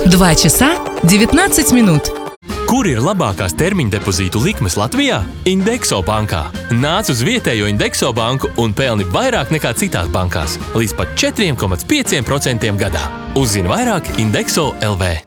2 часа 19 минут. Kur ir labākās termiņdepozītu likmes Latvijā? Indexo bankā. Nāc uz vietējo Indexo banku un pelni vairāk nekā citās bankās. Līdz pat 4,5% gadā. Uzzini vairāk Indexo LV.